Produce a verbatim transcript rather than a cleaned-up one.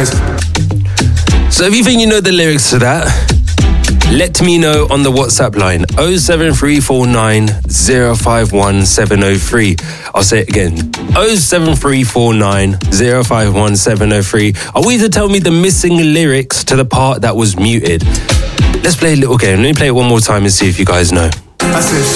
guys. So if you think you know the lyrics to that, let me know on the WhatsApp line oh seven three four nine oh five one seven oh three. I'll say it again, oh seven three four nine oh five one seven oh three. I want you to tell me the missing lyrics to the part that was muted. Let's play a little game. Let me play it one more time and see if you guys know. That's it.